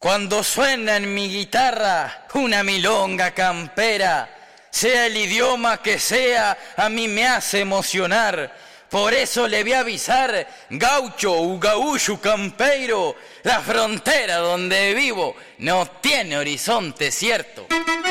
Cuando suena en mi guitarra una milonga campera, sea el idioma que sea, a mí me hace emocionar. Por eso le voy a avisar, gaucho, ugaúcho, campeiro, la frontera donde vivo no tiene horizonte cierto.